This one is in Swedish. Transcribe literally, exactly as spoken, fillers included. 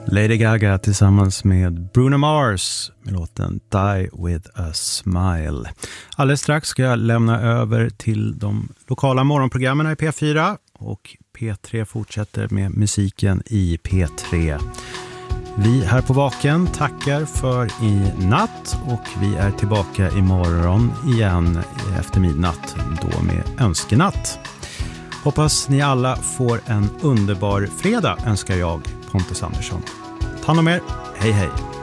Lady Gaga tillsammans med Bruno Mars med låten Die with a Smile. Alldeles strax ska jag lämna över till de lokala morgonprogrammen i P fyra och P tre fortsätter med musiken i P tre. Vi här på Vaken tackar för i natt och vi är tillbaka imorgon igen efter midnatt, då med önskenatt. Hoppas ni alla får en underbar fredag, önskar jag, Pontus Andersson. Ta hand om er, hej hej!